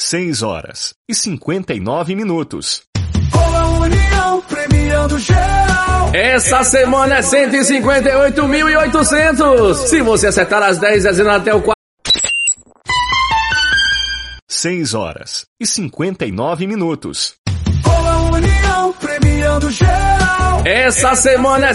6h59. Cola União, premiando geral. Essa semana é 158.800. Se você acertar as 10 dezenas até o 4. 6h59. Cola União, premiando geral. Essa semana é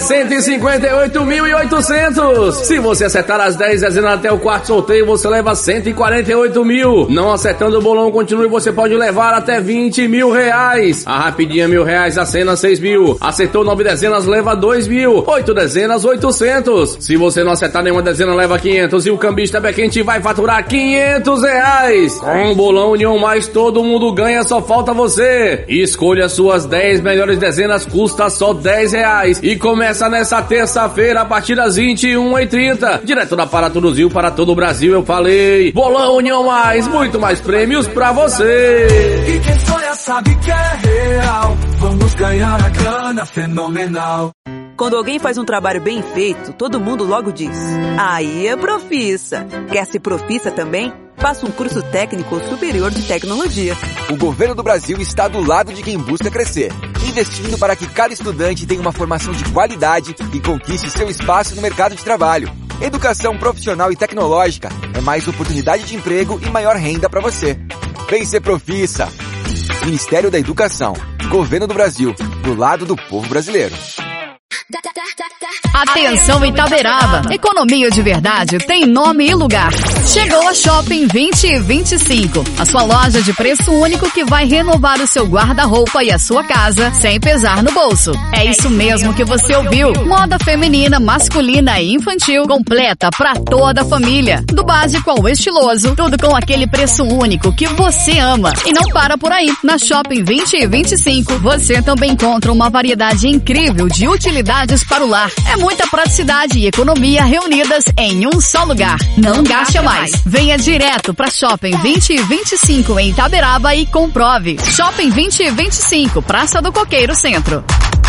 158.800. Se você acertar as 10 dezenas até o quarto sorteio, você leva 148 mil. Não acertando o bolão continue, você pode levar até 20 mil reais. A rapidinha R$1.000, a cena 6 mil. Acertou 9 dezenas, leva 2 mil. 8 dezenas, 800. Se você não acertar nenhuma dezena, leva 500. E o cambista Bequente vai faturar 500 reais. Com o bolão União Mais, todo mundo ganha, só falta você. Escolha suas 10 melhores dezenas, custa só 10 reais. E começa nessa terça-feira a partir das 21h30. Direto da Paraturuzil para todo o Brasil, eu falei. Bolão União Mais, muito mais prêmios pra você. E quem sonha sabe que é real. Vamos ganhar a grana fenomenal. Quando alguém faz um trabalho bem feito, todo mundo logo diz: aí é profissa. Quer ser profissa também? Faça um curso técnico superior de tecnologia. O governo do Brasil está do lado de quem busca crescer, investindo para que cada estudante tenha uma formação de qualidade e conquiste seu espaço no mercado de trabalho. Educação profissional e tecnológica é mais oportunidade de emprego e maior renda para você. Vem ser profissa. Ministério da Educação, Governo do Brasil, do lado do povo brasileiro. Atenção Itaberaba, economia de verdade tem nome e lugar. Chegou a Shopping 2025, a sua loja de preço único que vai renovar o seu guarda-roupa e a sua casa sem pesar no bolso. É isso mesmo que você ouviu. Moda feminina, masculina e infantil, completa pra toda a família. Do básico ao estiloso, tudo com aquele preço único que você ama. E não para por aí. Na Shopping 2025, você também encontra uma variedade incrível de utilidades para o lar. É muita praticidade e economia reunidas em um só lugar. Não gaste mais. Venha direto para Shopping 2025 em Itaberaba e comprove. Shopping 2025, Praça do Coqueiro Centro.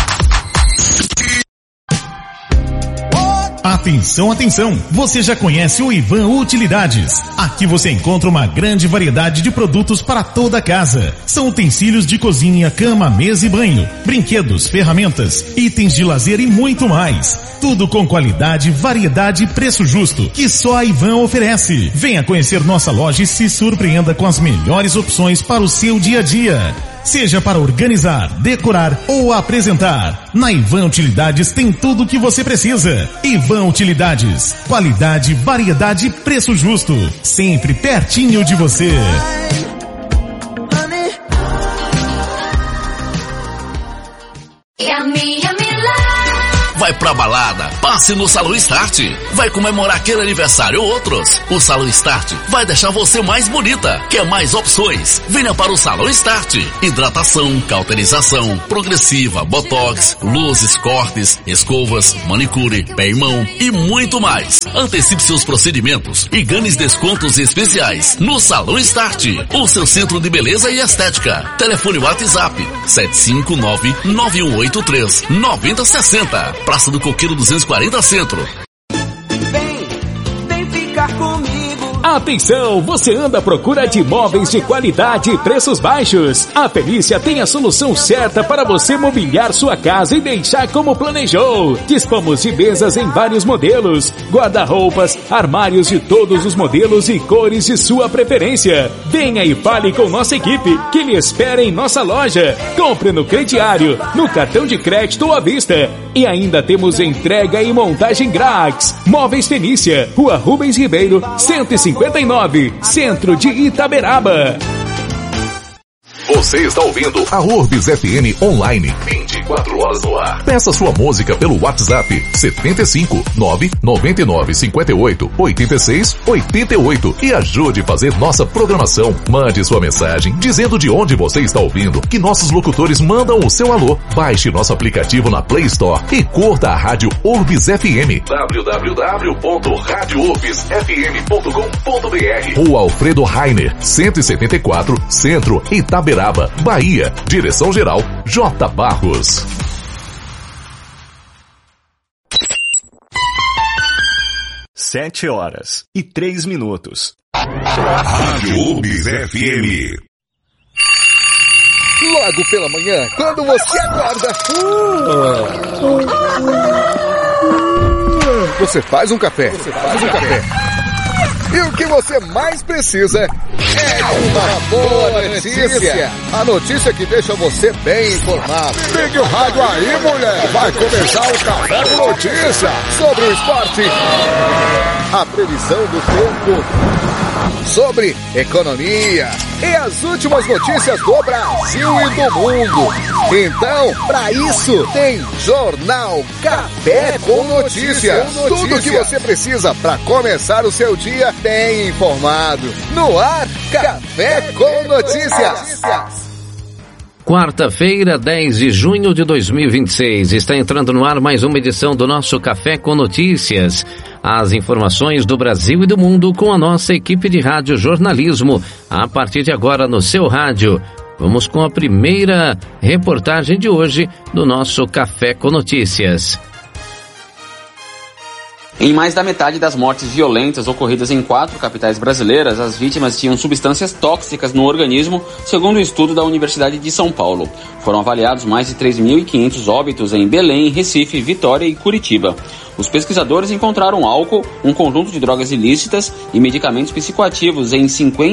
Atenção, atenção! Você já conhece o Ivan Utilidades. Aqui você encontra uma grande variedade de produtos para toda a casa. São utensílios de cozinha, cama, mesa e banho, brinquedos, ferramentas, itens de lazer e muito mais. Tudo com qualidade, variedade e preço justo, que só a Ivan oferece. Venha conhecer nossa loja e se surpreenda com as melhores opções para o seu dia a dia. Seja para organizar, decorar ou apresentar. Na Ivan Utilidades tem tudo o que você precisa. Ivan Utilidades. Qualidade, variedade e preço justo. Sempre pertinho de você. Vai pra balada, passe no Salão Start. Vai comemorar aquele aniversário ou outros. O Salão Start vai deixar você mais bonita. Quer mais opções? Venha para o Salão Start. Hidratação, cauterização, progressiva, botox, luzes, cortes, escovas, manicure, pé e mão e muito mais. Antecipe seus procedimentos e ganhe descontos especiais no Salão Start. O seu centro de beleza e estética. Telefone WhatsApp 759-9183-9060. Praça do Coqueiro 240 Centro. Vem ficar comigo. Atenção, você anda à procura de imóveis de qualidade e preços baixos? A Felícia tem a solução certa para você mobiliar sua casa e deixar como planejou. Dispomos de mesas em vários modelos, guarda-roupas, armários de todos os modelos e cores de sua preferência. Venha e fale com nossa equipe que lhe espera em nossa loja. Compre no crediário, no cartão de crédito ou à vista. E ainda temos entrega e montagem grátis. Móveis Felícia, Rua Rubens Ribeiro, 159, Centro de Itaberaba. Você está ouvindo a Urbs FM Online, 24 horas no ar. Peça sua música pelo WhatsApp 75 999 58 86 88 e ajude a fazer nossa programação. Mande sua mensagem dizendo de onde você está ouvindo, que nossos locutores mandam o seu alô. Baixe nosso aplicativo na Play Store e curta a Rádio Urbs FM. www.radiourbsfm.com.br. Rua Alfredo Rainer, 174, Centro, Itaberaba, Bahia. Direção-geral, J. Barros. Sete horas e 3 minutos. Rádio Urbs FM. Logo pela manhã, quando você acorda, você faz um café. E o que você mais precisa é uma boa notícia. A notícia que deixa você bem informado. Ligue o rádio aí, mulher. Vai começar o Café com Notícia sobre o esporte, a previsão do tempo, sobre economia e as últimas notícias do Brasil e do mundo. Então, para isso, tem Jornal Café com Notícias. Tudo que você precisa para começar o seu dia bem informado. No ar, Café com Notícias. Quarta-feira, 10 de junho de 2026. Está entrando no ar mais uma edição do nosso Café com Notícias. As informações do Brasil e do mundo com a nossa equipe de rádio jornalismo. A partir de agora no seu rádio. Vamos com a primeira reportagem de hoje do nosso Café com Notícias. Em mais da metade das mortes violentas ocorridas em 4 capitais brasileiras, as vítimas tinham substâncias tóxicas no organismo, segundo o estudo da Universidade de São Paulo. Foram avaliados mais de 3.500 óbitos em Belém, Recife, Vitória e Curitiba. Os pesquisadores encontraram álcool, um conjunto de drogas ilícitas e medicamentos psicoativos em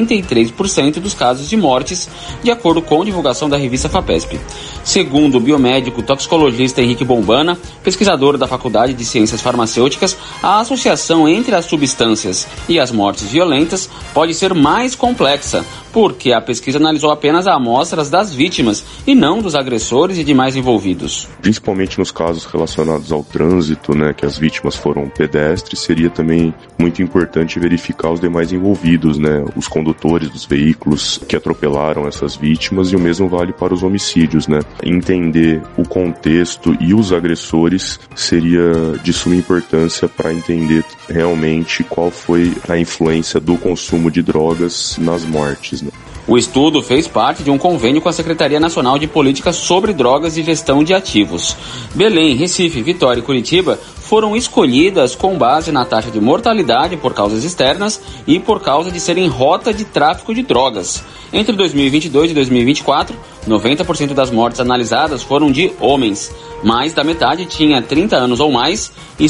53% dos casos de mortes, de acordo com a divulgação da revista FAPESP. Segundo o biomédico toxicologista Henrique Bombana, pesquisador da Faculdade de Ciências Farmacêuticas, a associação entre as substâncias e as mortes violentas pode ser mais complexa, porque a pesquisa analisou apenas amostras das vítimas e não dos agressores e demais envolvidos. Principalmente nos casos relacionados ao trânsito, que as vítimas foram pedestres, seria também muito importante verificar os demais envolvidos, os condutores dos veículos que atropelaram essas vítimas, e o mesmo vale para os homicídios, Entender o contexto e os agressores seria de suma importância para entender realmente qual foi a influência do consumo de drogas nas mortes. O estudo fez parte de um convênio com a Secretaria Nacional de Políticas sobre Drogas e Gestão de Ativos. Belém, Recife, Vitória e Curitiba foram escolhidas com base na taxa de mortalidade por causas externas e por causa de serem rota de tráfico de drogas. Entre 2022 e 2024, 90% das mortes analisadas foram de homens. Mais da metade tinha 30 anos ou mais e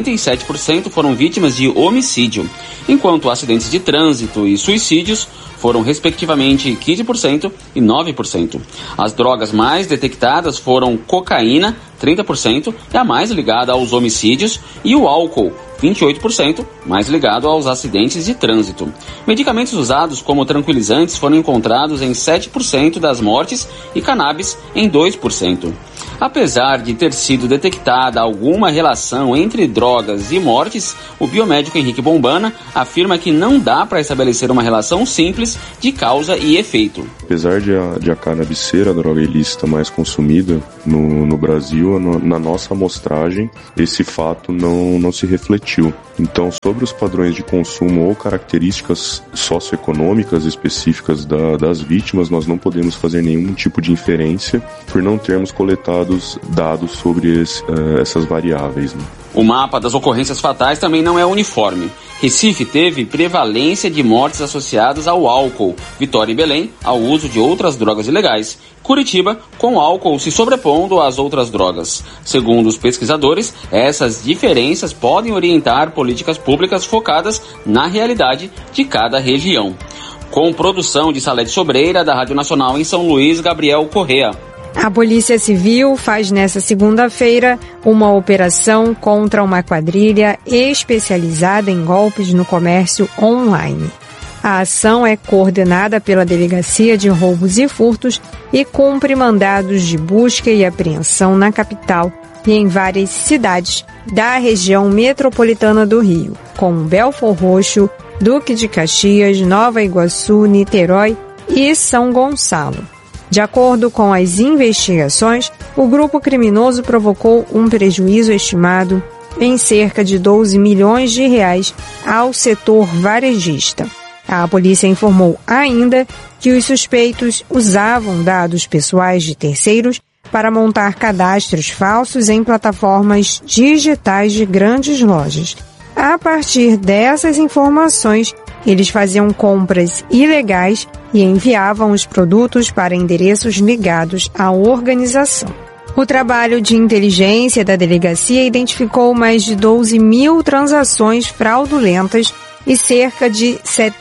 67% foram vítimas de homicídio, enquanto acidentes de trânsito e suicídios foram respectivamente 15% e 9%. As drogas mais detectadas foram cocaína, 30%, é a mais ligada aos homicídios, e o álcool, 28%, mais ligado aos acidentes de trânsito. Medicamentos usados como tranquilizantes foram encontrados em 7% das mortes e cannabis em 2%. Apesar de ter sido detectada alguma relação entre drogas e mortes, o biomédico Henrique Bombana afirma que não dá para estabelecer uma relação simples de causa e efeito. Apesar de a cannabis ser a droga ilícita mais consumida no Brasil, na nossa amostragem, esse fato não se refletiu. Então, sobre os padrões de consumo ou características socioeconômicas específicas das vítimas, nós não podemos fazer nenhum tipo de inferência por não termos coletado dados sobre essas variáveis. O mapa das ocorrências fatais também não é uniforme. Recife teve prevalência de mortes associadas ao álcool, Vitória e Belém ao uso de outras drogas ilegais, Curitiba com álcool se sobrepondo às outras drogas. Segundo os pesquisadores, essas diferenças podem orientar políticas públicas focadas na realidade de cada região. Com produção de Salete Sobreira, da Rádio Nacional em São Luís, Gabriel Correa. A Polícia Civil faz nesta segunda-feira uma operação contra uma quadrilha especializada em golpes no comércio online. A ação é coordenada pela Delegacia de Roubos e Furtos e cumpre mandados de busca e apreensão na capital e em várias cidades da região metropolitana do Rio, como Belfor Roxo, Duque de Caxias, Nova Iguaçu, Niterói e São Gonçalo. De acordo com as investigações, o grupo criminoso provocou um prejuízo estimado em cerca de 12 milhões de reais ao setor varejista. A polícia informou ainda que os suspeitos usavam dados pessoais de terceiros para montar cadastros falsos em plataformas digitais de grandes lojas. A partir dessas informações, eles faziam compras ilegais e enviavam os produtos para endereços ligados à organização. O trabalho de inteligência da delegacia identificou mais de 12 mil transações fraudulentas e cerca de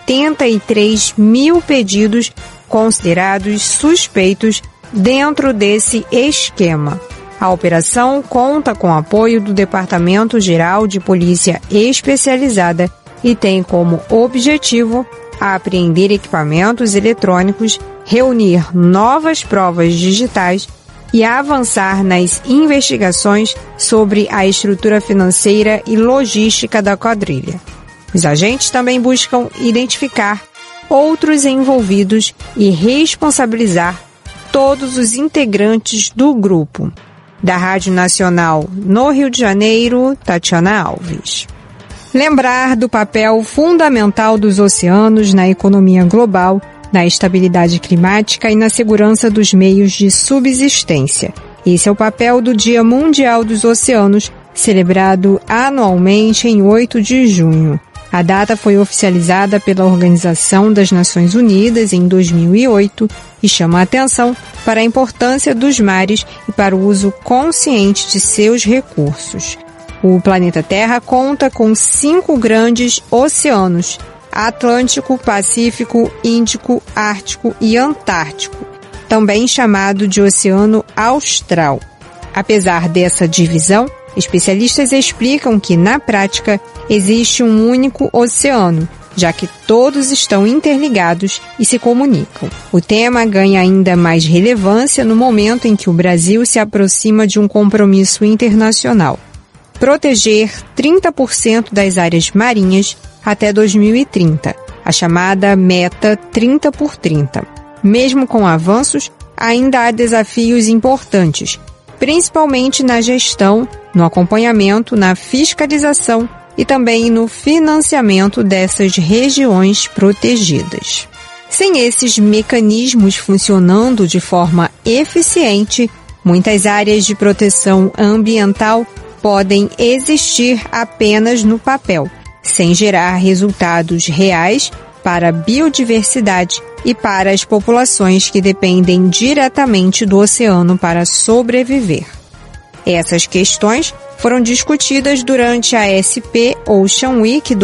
73 mil pedidos considerados suspeitos dentro desse esquema. A operação conta com apoio do Departamento Geral de Polícia Especializada e tem como objetivo apreender equipamentos eletrônicos, reunir novas provas digitais e avançar nas investigações sobre a estrutura financeira e logística da quadrilha. Os agentes também buscam identificar outros envolvidos e responsabilizar todos os integrantes do grupo. Da Rádio Nacional no Rio de Janeiro, Tatiana Alves. Lembrar do papel fundamental dos oceanos na economia global, na estabilidade climática e na segurança dos meios de subsistência. Esse é o papel do Dia Mundial dos Oceanos, celebrado anualmente em 8 de junho. A data foi oficializada pela Organização das Nações Unidas em 2008 e chama a atenção para a importância dos mares e para o uso consciente de seus recursos. O planeta Terra conta com 5 grandes oceanos: Atlântico, Pacífico, Índico, Ártico e Antártico, também chamado de Oceano Austral. Apesar dessa divisão, especialistas explicam que, na prática, existe um único oceano, já que todos estão interligados e se comunicam. O tema ganha ainda mais relevância no momento em que o Brasil se aproxima de um compromisso internacional: proteger 30% das áreas marinhas até 2030, a chamada Meta 30 por 30. Mesmo com avanços, ainda há desafios importantes, principalmente na gestão, no acompanhamento, na fiscalização e também no financiamento dessas regiões protegidas. Sem esses mecanismos funcionando de forma eficiente, muitas áreas de proteção ambiental podem existir apenas no papel, sem gerar resultados reais para a biodiversidade e para as populações que dependem diretamente do oceano para sobreviver. Essas questões foram discutidas durante a SP Ocean Week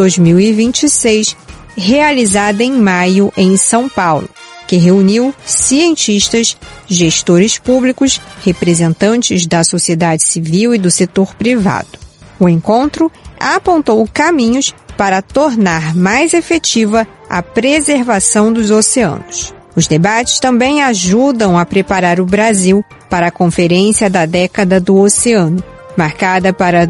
2026, realizada em maio em São Paulo, que reuniu cientistas, gestores públicos, representantes da sociedade civil e do setor privado. O encontro apontou caminhos para tornar mais efetiva a preservação dos oceanos. Os debates também ajudam a preparar o Brasil para a Conferência da Década do Oceano, marcada para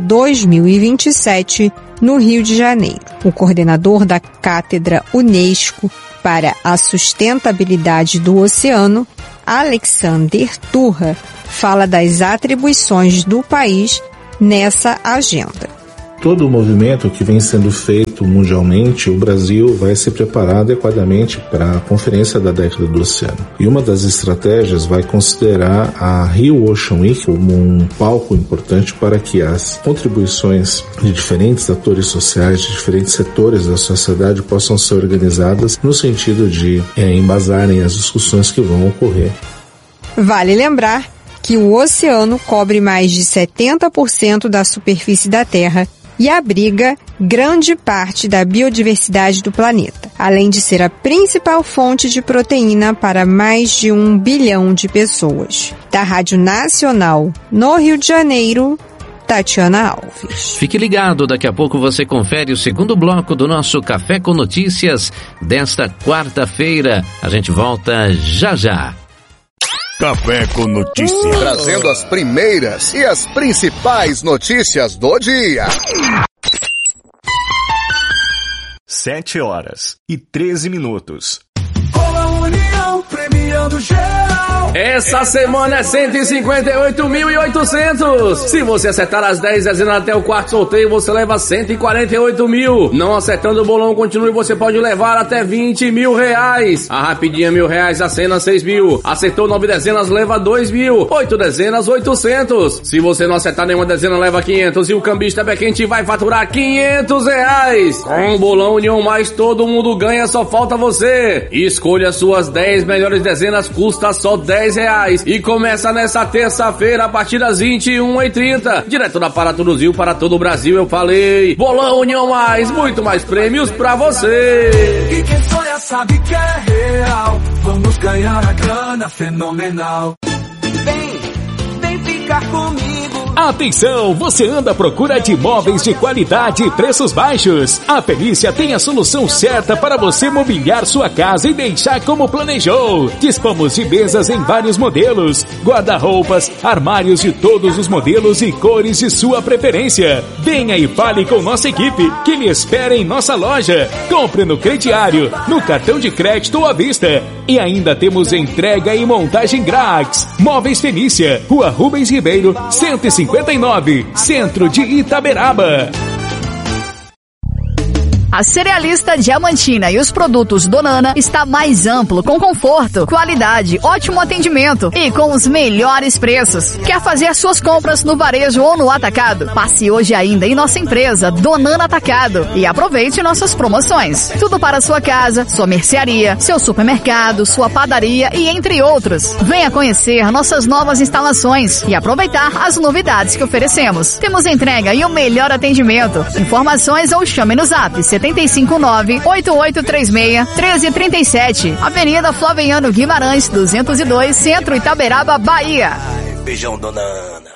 2027, no Rio de Janeiro. O coordenador da Cátedra Unesco para a Sustentabilidade do Oceano, Alexander Turra, fala das atribuições do país nessa agenda. Todo o movimento que vem sendo feito mundialmente, o Brasil vai se preparar adequadamente para a Conferência da Década do Oceano. E uma das estratégias vai considerar a Rio Ocean Week como um palco importante para que as contribuições de diferentes atores sociais, de diferentes setores da sociedade possam ser organizadas no sentido de embasarem as discussões que vão ocorrer. Vale lembrar que o oceano cobre mais de 70% da superfície da Terra e abriga grande parte da biodiversidade do planeta, além de ser a principal fonte de proteína para mais de 1 bilhão de pessoas. Da Rádio Nacional, no Rio de Janeiro, Tatiana Alves. Fique ligado, daqui a pouco você confere o segundo bloco do nosso Café com Notícias desta quarta-feira. A gente volta já já. Café com Notícias. Trazendo as primeiras e as principais notícias do dia. 7 horas e 13 minutos. Bolão União, premiando geral. Essa semana é 158.800. Se você acertar as 10 dezenas até o quarto sorteio, você leva 148 mil. Não acertando o bolão continue, você pode levar até 20 mil reais. A rapidinha R$1.000, a cena 6 mil. Acertou 9 dezenas, leva 2 mil. 8 dezenas, 800. Se você não acertar nenhuma dezena, leva 500. E o cambista Pé Quente vai faturar 500 reais. Com o bolão União Mais, todo mundo ganha, só falta você. Escolha suas 10 melhores dezenas, custa só 10 reais. E começa nessa terça-feira a partir das 21h30. Direto da Paraturuzil para todo o Brasil, eu falei. Bolão União Mais, muito mais prêmios pra você. E quem sonha sabe que é real. Vamos ganhar a grana fenomenal. Vem ficar comigo. Atenção, você anda à procura de imóveis de qualidade e preços baixos? A Felícia tem a solução certa para você mobiliar sua casa e deixar como planejou. Dispomos de mesas em vários modelos, guarda-roupas, armários de todos os modelos e cores de sua preferência. Venha e fale com nossa equipe que lhe espera em nossa loja. Compre no crediário, no cartão de crédito ou à vista. E ainda temos entrega e montagem grátis. Móveis Felícia, Rua Rubens Ribeiro, 159, Centro de Itaberaba. A Cerealista Diamantina e os produtos Donana está mais amplo, com conforto, qualidade, ótimo atendimento e com os melhores preços. Quer fazer suas compras no varejo ou no atacado? Passe hoje ainda em nossa empresa Donana Atacado e aproveite nossas promoções. Tudo para sua casa, sua mercearia, seu supermercado, sua padaria e entre outros. Venha conhecer nossas novas instalações e aproveitar as novidades que oferecemos. Temos entrega e o melhor atendimento. Informações ou chame no zap 759-8836-1337. Avenida Flaviano Guimarães, 202, Centro Itaberaba, Bahia. Beijão, dona Ana.